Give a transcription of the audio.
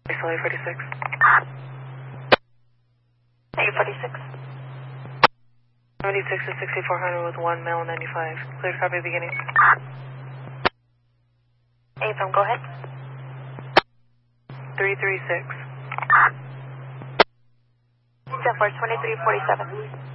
Slowly 46. 846. 76 to 6400 with 1 male 95. Cleared copy beginning. Affirm, go ahead. 336. Jet Force 2347.